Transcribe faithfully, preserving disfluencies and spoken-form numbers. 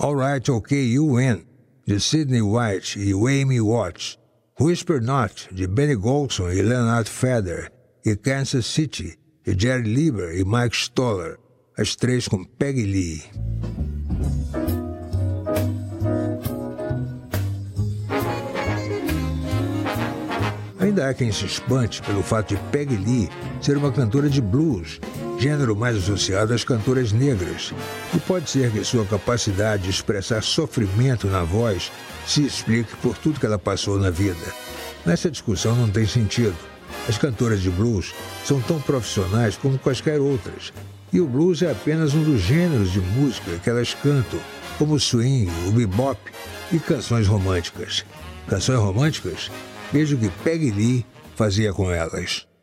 Alright, OK, You Win, de Sidney White e Amy Watts. Whisper Not, de Benny Golson e Leonard Feather, e Kansas City, de Jerry Lieber e Mike Stoller, as três com Peggy Lee. Ainda há quem se espante pelo fato de Peggy Lee ser uma cantora de blues, gênero mais associado às cantoras negras, e pode ser que sua capacidade de expressar sofrimento na voz se explique por tudo que ela passou na vida. Nessa discussão não tem sentido. As cantoras de blues são tão profissionais como quaisquer outras, e o blues é apenas um dos gêneros de música que elas cantam, como o swing, o bebop e canções românticas. Canções românticas? Veja o que Peggy Lee fazia com elas.